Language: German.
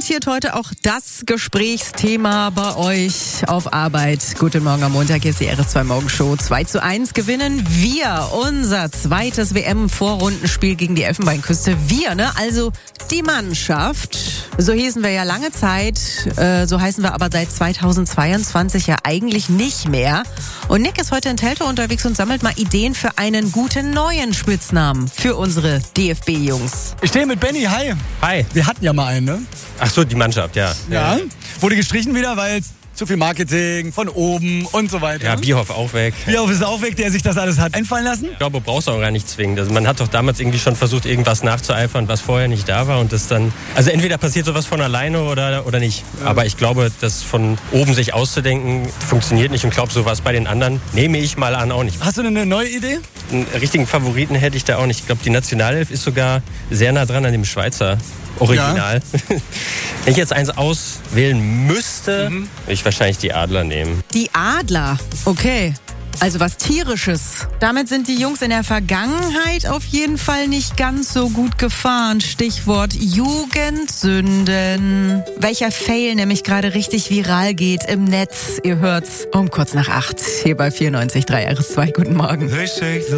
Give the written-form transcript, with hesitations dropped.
garantiert heute auch das Gesprächsthema bei euch auf Arbeit. Guten Morgen am Montag, hier ist die RS2 Morgenshow. 2:1 gewinnen wir unser zweites WM-Vorrundenspiel gegen die Elfenbeinküste. Wir, ne? Also die Mannschaft. So hießen wir ja lange Zeit, so heißen wir aber seit 2022 ja eigentlich nicht mehr. Und Nick ist heute in Teltow unterwegs und sammelt mal Ideen für einen guten neuen Spitznamen für unsere DFB-Jungs. Ich stehe mit Benny, hi. Hi. Wir hatten ja mal einen, ne? Ach so, die Mannschaft, ja. Ja. Wurde gestrichen wieder, weil zu viel Marketing von oben und so weiter. Ja, Bierhoff auch weg. Bierhoff ist auch weg, der sich das alles hat einfallen lassen. Ich glaube, brauchst du auch gar nicht zwingend. Also man hat doch damals irgendwie schon versucht, irgendwas nachzueifern, was vorher nicht da war. Und das dann, also entweder passiert sowas von alleine oder nicht. Ja. Aber ich glaube, das von oben sich auszudenken, funktioniert nicht. Und glaube, sowas bei den anderen nehme ich mal an auch nicht. Hast du eine neue Idee? Einen richtigen Favoriten hätte ich da auch nicht. Ich glaube, die Nationalelf ist sogar sehr nah dran an dem Schweizer Original. Ja. Wenn ich jetzt eins auswählen müsste, würde ich wahrscheinlich die Adler nehmen. Die Adler, okay. Also was Tierisches. Damit sind die Jungs in der Vergangenheit auf jeden Fall nicht ganz so gut gefahren. Stichwort Jugendsünden. Welcher Fail nämlich gerade richtig viral geht im Netz. Ihr hört's um kurz nach 8 hier bei 94.3 RS2. Guten Morgen.